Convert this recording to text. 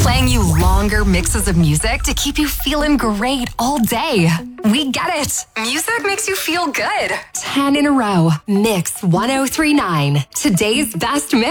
Playing you longer mixes of music to keep you feeling great all day. We get it. Music makes you feel good. 10 in a row. Mix 1039. Today's best mix.